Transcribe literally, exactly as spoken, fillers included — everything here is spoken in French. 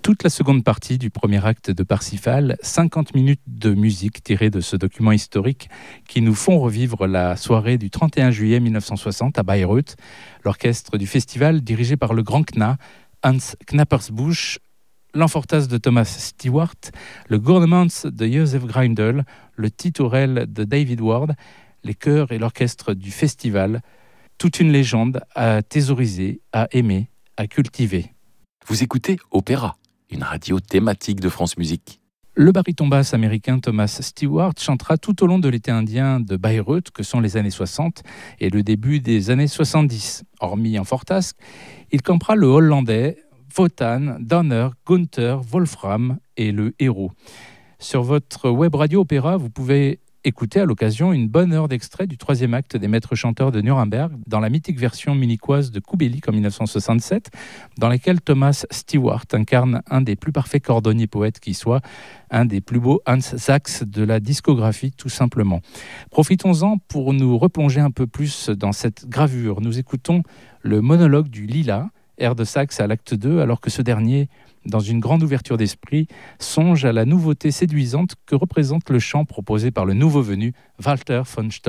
toute la seconde partie du premier acte de Parsifal, cinquante minutes de musique tirées de ce document historique qui nous font revivre la soirée du trente et un juillet mille neuf cent soixante à Bayreuth. L'orchestre du festival, dirigé par le grand Kna, Hans Knappersbusch, l'Enfortas de Thomas Stewart, le Gouvernements de Joseph Grindel, le Titurel de David Ward, les chœurs et l'orchestre du festival, toute une légende à thésauriser, à aimer, à cultiver. Vous écoutez Opéra, une radio thématique de France Musique. Le baryton basse américain Thomas Stewart chantera tout au long de l'été indien de Bayreuth, que sont les années soixante et le début des années soixante-dix. Hormis en Fortas, il campera le hollandais Wotan, Donner, Gunther, Wolfram et le héros. Sur votre web radio Opéra, vous pouvez écouter à l'occasion une bonne heure d'extrait du troisième acte des Maîtres chanteurs de Nuremberg dans la mythique version munichoise de Kubelik en mille neuf cent soixante-sept, dans laquelle Thomas Stewart incarne un des plus parfaits cordonniers poètes qui soit, un des plus beaux Hans Sachs de la discographie tout simplement. Profitons-en pour nous replonger un peu plus dans cette gravure. Nous écoutons le monologue du Lilas, air de Sachs à l'acte deux, alors que ce dernier, dans une grande ouverture d'esprit, songe à la nouveauté séduisante que représente le chant proposé par le nouveau venu Walter von Stolz.